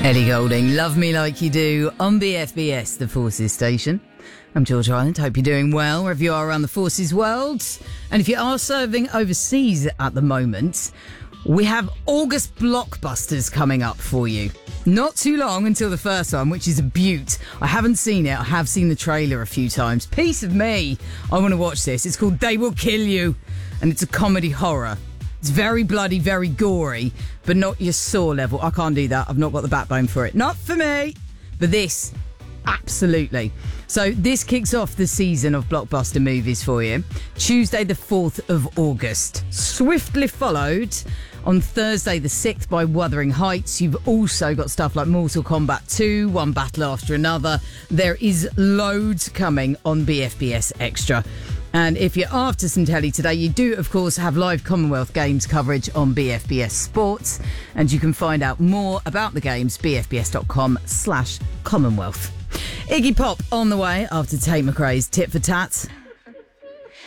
Ellie Goulding, Love Me Like You Do on BFBS, the Forces station. I'm George Ireland. Hope you're doing well wherever you are around the Forces world. And if you are serving overseas at the moment, we have August blockbusters coming up for you. Not too long until the first one, which is a beaut. I haven't seen it. I have seen the trailer a few times. Piece of me. I want to watch this. It's called They Will Kill You, and it's a comedy horror. It's very bloody, very gory, but not your Saw level. I can't do that. I've not got the backbone for it. Not for me. But this, absolutely. So this kicks off the season of blockbuster movies for you. Tuesday the 4th of August. Swiftly followed on Thursday the 6th by Wuthering Heights. You've also got stuff like Mortal Kombat 2, One Battle After Another. There is loads coming on BFBS Extra. And if you're after some telly today, you do, of course, have live Commonwealth Games coverage on BFBS Sports. And you can find out more about the games, bfbs.com/Commonwealth. Iggy Pop on the way after Tate McRae's Tit for Tat.